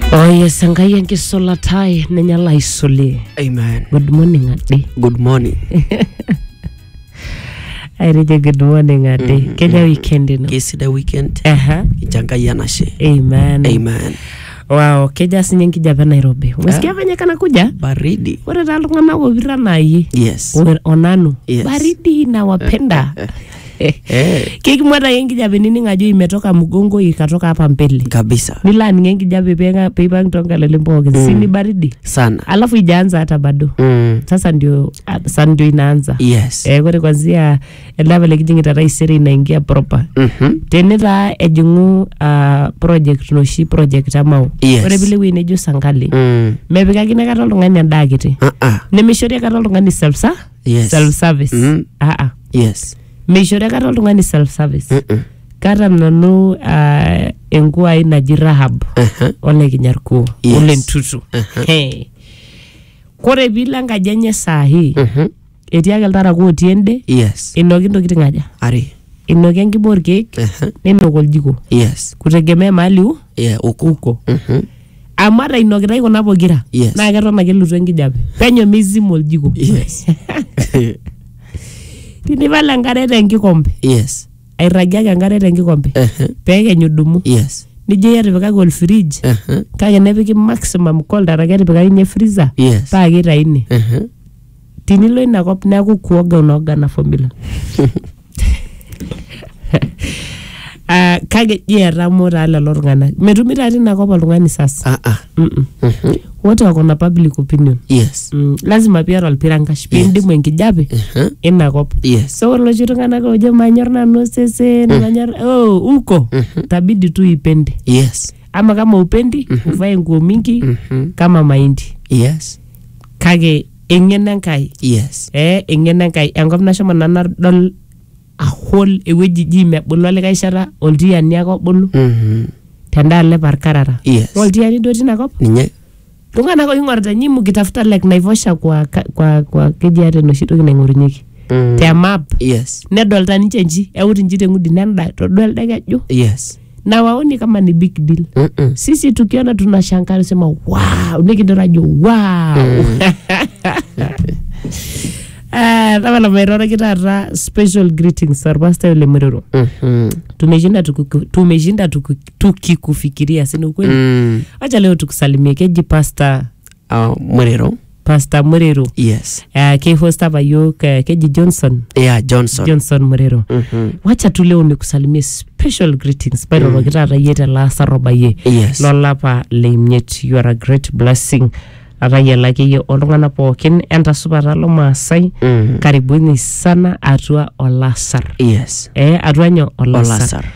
Oh yes, Enkai enkisulatai nenyala aisulie. Amen. Good morning Ade. Good morning. I read a good morning Ade. Kenya weekend no. Kisida weekend. Ijangai yanashe. Amen. Amen. Wow, keja sinye nkijapa Nairobi. Umesikia venye kana kuja? Baridi. Ore talungana wopira nayi. Yes. Onanu. Yes. Baridi na wapenda. Kiki mwata yenkijape nini ngajua imetoka mgongo ikatoka hapa mbele. Kabisa. Nila ningenkijape pepa ngitonga lelimboge. Sini baridi. Sana. Alafu ijaanza hata bado. Sasa ndio inaanza. Yes. Kore kwanzia level kijingita raisiri inaingia proper. Teneta ejungu project noshi project amao. Yes. Kore bile winejo sangali. Mepikakine kata oltung'ani endaa kiti. Nemishori kata oltung'ani self service. Yes. Mishori kata oltung'ani self service. Kata nanu enkuai naji Rahab. Ole kinyarkuo. Yes. Ole ntutu. Kore bila ngaji enye sahi. Etii ake iltarakuo otii ende. Yes. Inoki ntokitin aja. Are. Inoki enkima orkeek. Nenok oljiko. Yes. Kutegemea mahali uko. Amu ata inokitai kuna pokira. Yes. Naa keton ake elutu enkijape. Penyo mizima oljiko. Yes. Tinipal enkare tenkikombe. Yes. Airagiaki enkare tenkikombe. Peekenyu dumu. Yes. Nijo yatipikaki olfridge. Kake nepiki maximum cold arake etipikaki nye freezer. Yes. Paa keitaini. Tinilo inakop neeku kuoga unaoga na formula. Kake jietamo taa lelo tung'anak. Metumi taa tinakop oltung'ani sasa. Wote wako na public opinion. Yes. Lazima piata olpirankash piindimu enkijape inakop. Yes. So loshi tung'anak ojo manyor nanu osesen, manyor uko tabidi tu ipende. Yes. Ama kama upendi uvae nguo mingi kama mahindi. Yes. Kake eng'eno Enkai. Yes. Eng'eno Enkai. Enkop nashomo nanu adol ahol ewueji ji mebulu likae shata oltiani ake obulu. Tendaalo eparkarara. Yes. Oltiani duo tinakop. Ninye. Tung'anak oing'orita nyi mukitafuta like Naivasha kwa keji ate noshi toki naing'orunyeki. Te map. Yes. Nedolta ninche nji eut nji teng'udi nenda todua elde keju. Yes. Na waoni kama ni big deal. Sisi tukiona tunashangaa sema wow, nikidarajo wow. Tama mairora kitata special greetings Pastor Ole Murero. Tumeshinda tukikufikiria sini ukweli. Acha leo tukusalimie keji Pastor Murero. Pastor Murero. Yes. Ke host hapa yo keji Johnson. Yeah, Johnson Murero. Wacha tu leo nikusalimie special greetings. Pero kitata yete la saroba ye. Yes. Lolapa leimnyet, you are a great blessing. Atayalaki ye oltung'anak pookin entasupata Maasai. Karibuni sana atua Olasar. Yes. Atua nyo Olasar.